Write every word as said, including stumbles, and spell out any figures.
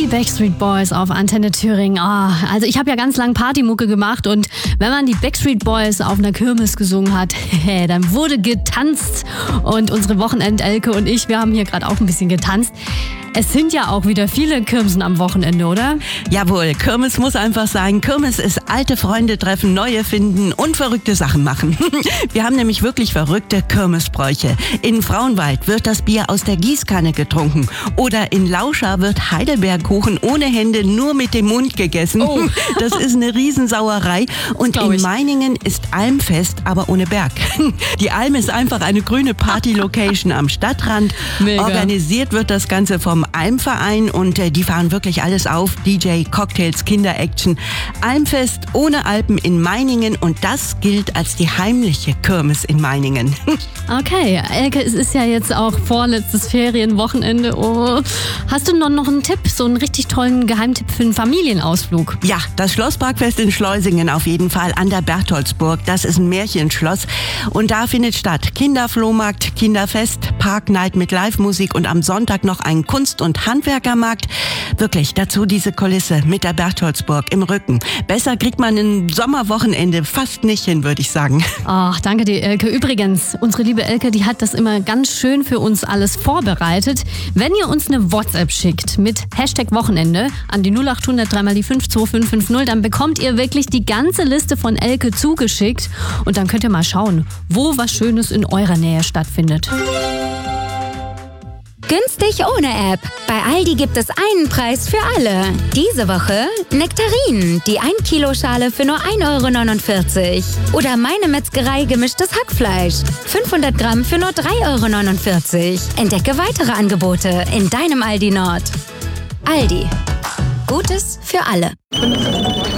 Die Backstreet Boys auf Antenne Thüringen. Oh, also ich habe ja ganz lang Partymucke gemacht und wenn man die Backstreet Boys auf einer Kirmes gesungen hat, dann wurde getanzt. Und unsere Wochenend-Elke und ich, wir haben hier gerade auch ein bisschen getanzt. Es sind ja auch wieder viele Kirmesen am Wochenende, oder? Jawohl, Kirmes muss einfach sein. Kirmes ist alte Freunde treffen, neue finden und verrückte Sachen machen. Wir haben nämlich wirklich verrückte Kirmesbräuche. In Frauenwald wird das Bier aus der Gießkanne getrunken. Oder in Lauscha wird Heidelbeerkuchen ohne Hände nur mit dem Mund gegessen. Oh. Das ist eine Riesensauerei. Und in Meiningen ist Almfest, aber ohne Berg. Die Alm ist einfach eine grüne Party-Location am Stadtrand. Mega. Organisiert wird das Ganze vom Almverein und äh, die fahren wirklich alles auf. D J, Cocktails, Kinderaction. Almfest ohne Alpen in Meiningen und das gilt als die heimliche Kirmes in Meiningen. Okay, Elke, es ist ja jetzt auch vorletztes Ferienwochenende. Oh. Hast du noch, noch einen Tipp, so einen richtig tollen Geheimtipp für einen Familienausflug? Ja, das Schlossparkfest in Schleusingen auf jeden Fall an der Bertholdsburg. Das ist ein Märchenschloss und da findet statt Kinderflohmarkt, Kinderfest, Parknight mit Live-Musik und am Sonntag noch ein Kunst- und Handwerkermarkt. Wirklich, dazu diese Kulisse mit der Bertholdsburg im Rücken. Besser kriegt man ein Sommerwochenende fast nicht hin, würde ich sagen. Ach, danke dir, Elke. Übrigens, unsere liebe Elke, die hat das immer ganz schön für uns alles vorbereitet. Wenn ihr uns eine WhatsApp schickt mit Hashtag Wochenende an die null acht hundert drei mal die fünf zwei fünf fünf null, dann bekommt ihr wirklich die ganze Liste von Elke zugeschickt und dann könnt ihr mal schauen, wo was Schönes in eurer Nähe stattfindet. Günstig ohne App. Bei Aldi gibt es einen Preis für alle. Diese Woche Nektarinen, die ein Kilo Schale für nur ein Euro neunundvierzig. Oder Meine Metzgerei gemischtes Hackfleisch. fünfhundert Gramm für nur drei Euro neunundvierzig. Entdecke weitere Angebote in deinem Aldi Nord. Aldi. Gutes für alle.